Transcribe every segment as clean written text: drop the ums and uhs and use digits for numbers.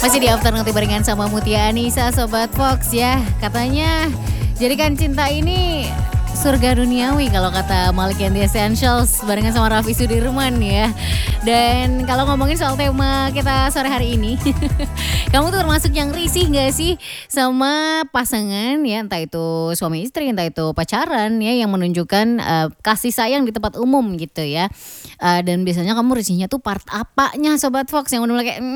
Masih di After Nanti barengan sama Mutia Anissa, Sobat Fox ya. Katanya jadikan cinta ini surga duniawi kalau kata Malik and the Essentials barengan sama Raffi Sudirman ya. Dan kalau ngomongin soal tema kita sore hari ini, kamu tuh termasuk yang risih gak sih sama pasangan ya, entah itu suami istri, entah itu pacaran ya, yang menunjukkan kasih sayang di tempat umum gitu ya. Dan biasanya kamu risihnya tuh part apanya Sobat Fox, yang udah kayak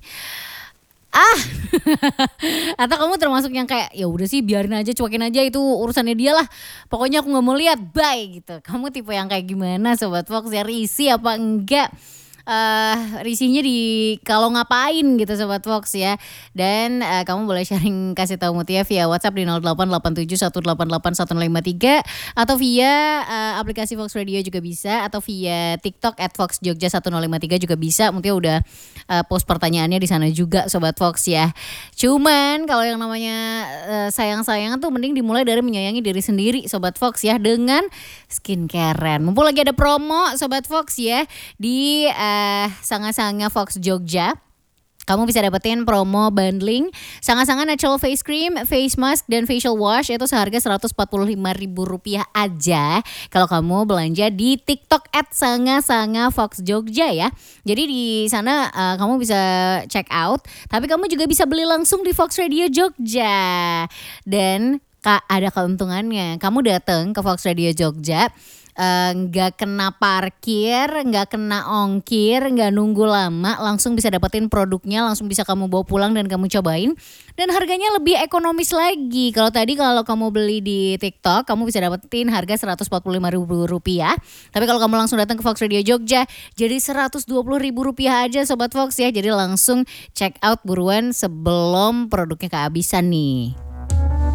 atau kamu termasuk yang kayak ya udah sih biarin aja, cuekin aja, itu urusannya dia lah, pokoknya aku nggak mau lihat, bye gitu. Kamu tipe yang kayak gimana Sobat Fox ya, risih apa enggak? Risihnya di kalau ngapain gitu Sobat Fox ya. Dan kamu boleh sharing, kasih tahu Mutia via WhatsApp di 0887188153 atau via aplikasi Fox Radio juga bisa, atau via TikTok @foxjogja1053 juga bisa. Mutia udah post pertanyaannya di sana juga Sobat Fox ya. Cuman kalau yang namanya sayang-sayang tuh mending dimulai dari menyayangi diri sendiri Sobat Fox ya, dengan skincarean. Mumpung lagi ada promo Sobat Fox ya di Sanga-Sanga Fox Jogja. Kamu bisa dapetin promo bundling Sanga-Sanga Natural Face Cream, Face Mask, dan Facial Wash itu seharga Rp145.000 aja kalau kamu belanja di TikTok @Sanga-Sanga Fox Jogja ya. Jadi di sana kamu bisa check out, tapi kamu juga bisa beli langsung di Fox Radio Jogja. Dan ada keuntungannya, kamu datang ke Fox Radio Jogja, nggak kena parkir, nggak kena ongkir, nggak nunggu lama, langsung bisa dapetin produknya, langsung bisa kamu bawa pulang dan kamu cobain, dan harganya lebih ekonomis lagi. Kalau tadi kalau kamu beli di TikTok kamu bisa dapetin harga Rp145.000, tapi kalau kamu langsung datang ke Fox Radio Jogja jadi Rp120.000 aja Sobat Fox ya. Jadi langsung check out buruan sebelum produknya kehabisan nih.